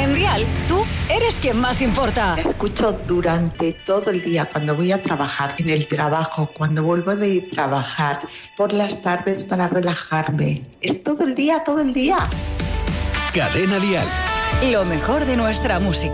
En Dial, tú eres quien más importa. La escucho durante todo el día, cuando voy a trabajar, en el trabajo, cuando vuelvo de trabajar, por las tardes para relajarme. Es todo el día, todo el día. Cadena Dial. Lo mejor de nuestra música.